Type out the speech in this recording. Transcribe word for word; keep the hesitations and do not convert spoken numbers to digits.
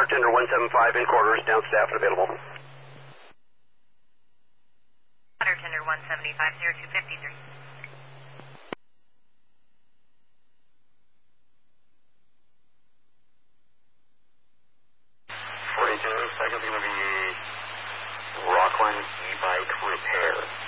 Tender one seven five in quarters, down staff and available. Water Tender one seventy-five, zero two fifty-three. forty-two, second's going to be Rockland e-bike repair.